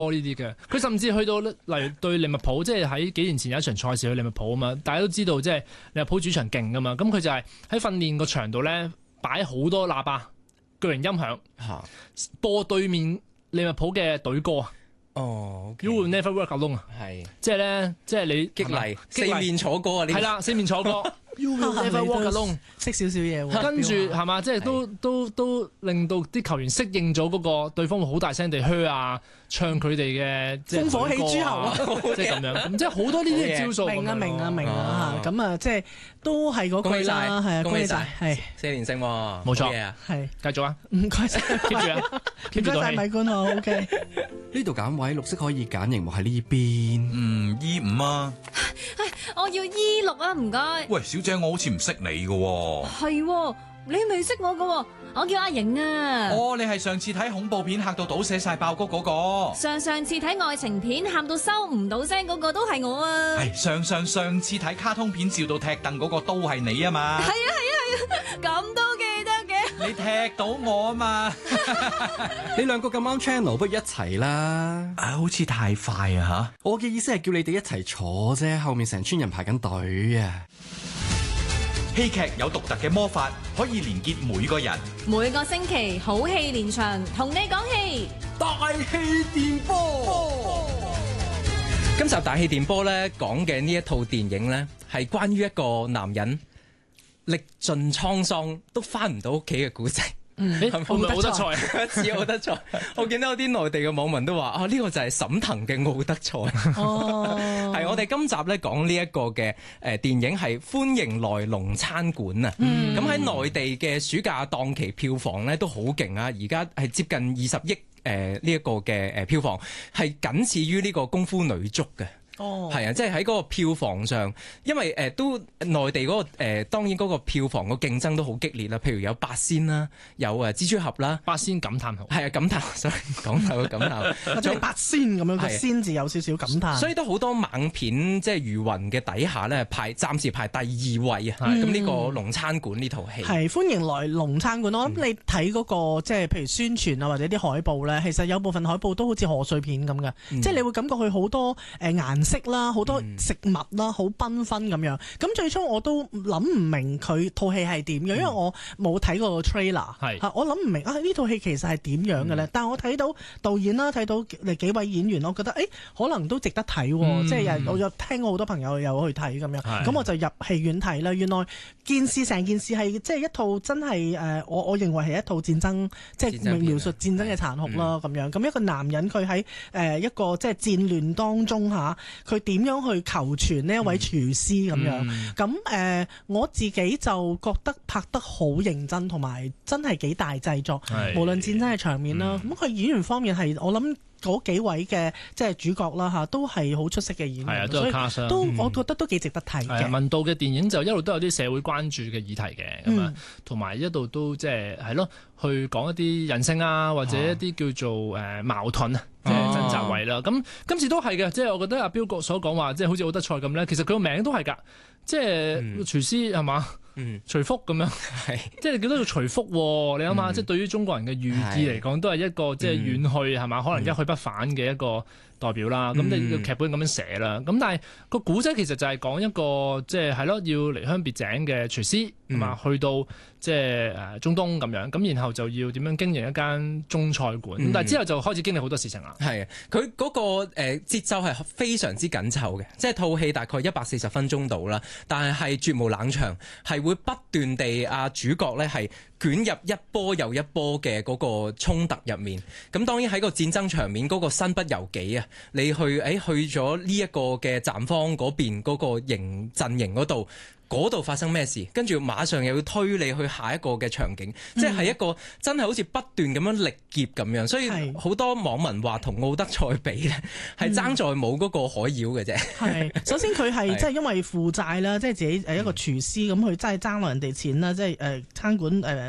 呢啲嘅。佢甚至去到例如對利物浦，即係喺幾年前有一場賽事去利物浦啊嘛，大家都知道即係利物浦主場勁噶嘛，咁佢就係喺訓練個場度咧擺好多喇叭、巨型音響，播對面利物浦嘅隊歌啊。 哦 ，You will never walk alone 啊， 係， 即係咧，即係你激勵四面楚歌啊！呢係啦，四面楚歌。You will never walk alone， 識少少嘢喎。 跟住係嘛，即係都令到啲球員適應咗嗰個對方會好大聲地噓啊，唱佢哋嘅即係烽火戲諸侯啊， 即係咁樣。咁即係好多呢啲招數。 明啊咁啊，即係都係嗰句啦，係啊， 恭喜晒， 係 4連勝喎， 冇錯啊， 係繼續啊， 唔該晒 ，keep 住啊，keep 住唔該晒米官啊 ，OK。 呢度揀位，綠色可以揀熒幕喺呢邊。 E5啊。 我要 E6啊，唔該。 喂，小姐，我好似唔識你嘅喎。 係喎，你未識我嘅喎，我叫阿瑩啊。 哦，你係上次睇恐怖片嚇到倒瀉晒爆谷嗰個。 上次睇愛情片喊到收唔到聲嗰個都係我啊。 係上次睇卡通片笑到踢凳嗰個都係你啊嘛。 係啊，咁都記得嘅。 你踢到我啊嘛。 你兩個咁啱 channel，不如一齊啦。 好似太快啊吓。 我嘅意思係叫你哋一齊坐啫，後面成村人排緊隊啊。 戲劇有獨特嘅魔法，可以連結每個人。 每個星期好戲連場，同你講戲。 大氣電波。 今集大氣電波咧講嘅呢一套電影咧，係關於一個男人歷盡滄桑都翻唔到屋企嘅故仔。 係咪奧德賽？ 似奧德賽。我見到有啲內地嘅網民都話啊，呢個就係沈騰嘅奧德賽。 哦， 係我哋今集咧講呢一個嘅電影係歡迎來龍餐館啊。咁喺內地嘅暑假檔期票房咧都好勁啊，而家係接近20億呢一個嘅票房，係僅次於呢個功夫女足嘅。係啊，即係喺嗰個票房上，因為都內地嗰個當然嗰個票房個競爭都好激烈啦。譬如有八仙啦，有蜘蛛俠啦， 八仙感嘆號， 係啊，感嘆，sorry，講頭嘅感嘆， 或者八仙咁樣個仙字有少少感嘆。 所以都好多猛片即係如雲嘅底下咧，暫時排第2位啊。咁呢個龍餐館呢套戲係歡迎來龍餐館。我諗你睇嗰個即係譬如宣傳啊，或者啲海報咧，其實有部分海報都好似賀歲片咁嘅，即係你會感覺佢好多顏色啦，好多食物啦，好繽紛咁樣。咁最初我都諗唔明佢套戲係點嘅，因為我冇睇過個 trailer，我諗唔明呢套戲其實係點樣嘅咧。但係我睇到導演啦，睇到幾位演員，我覺得可能都值得睇，即係我有聽過好多朋友有去睇咁樣，咁我就入戲院睇啦。原來成件事係即係一套真係我認為係一套戰爭，即係描述戰爭嘅殘酷啦咁樣。咁一個男人佢喺一個即係戰亂當中下，佢點樣去求存呢一位廚師咁樣。咁我自己就覺得拍得好認真，同埋真係幾大製作，無論戰爭嘅場面啦。咁佢演員方面係我諗嗰幾位嘅即係主角啦嚇，都係好出色嘅演員， 都有卡士， 都我覺得都幾值得睇嘅。 文導嘅電影就一路都有啲社會關注嘅議題嘅，咁啊，同埋一路都即係係咯，去講一啲人性啊，或者一啲叫做矛盾啊，即係掙扎位啦。咁今次都係嘅，即係我覺得阿彪哥所講話，即係好似奧德賽咁咧，其實佢個名都係㗎，即係廚師係嘛？徐福咁樣，即係叫做徐福，你諗下，即係對於中國人嘅寓意嚟講，都係一個即係遠去係嘛，可能一去不返嘅一個代表啦。咁你個劇本咁樣寫啦。咁但係個古仔其實就係講一個即係係咯，要離鄉別井嘅廚師係嘛，去到即係中東咁樣，咁然後就要點樣經營一間中菜館。咁但係之後就開始經歷好多事情啦。 係佢嗰個節奏係非常之緊湊嘅，即係套戲大概140分鐘到啦，但係絕無冷場，係會不斷地主角咧係捲入一波又一波嘅嗰個衝突入面。咁當然喺個戰爭場面嗰個身不由己啊，你去咗呢一個嘅站方嗰邊嗰個陣營嗰度發生咩事，跟住馬上又要推你去下一個嘅場景，即係一個真係好似不斷咁樣力劫咁樣，所以好多網民話同奧德賽比咧，係爭在冇嗰個海妖嘅啫。 係，首先佢係即係因為負債啦，即係自己一個廚師咁，佢真係爭落人哋錢啦，即係餐館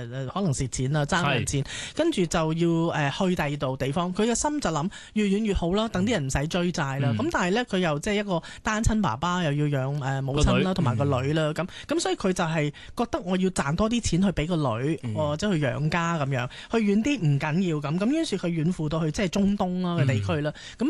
可能蝕錢啦，爭人錢，跟住就要去第二度地方。佢嘅心就諗越遠越好啦，等啲人唔使追債啦。咁但係咧佢又即係一個單親爸爸，又要養母親啦，同埋個女啦。咁所以佢就係覺得我要賺多啲錢去俾個女，或者去養家咁樣，去遠啲唔緊要咁。咁於是佢遠赴到去即係中東啦嘅地區啦。咁